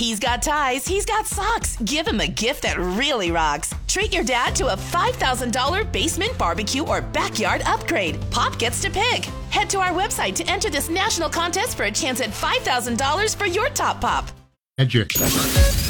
He's got ties, he's got socks. Give him a gift that really rocks. Treat your dad to a $5,000 basement barbecue or backyard upgrade. Pop gets to pick. Head to our website to enter this national contest for a chance at $5,000 for your top pop. Magic.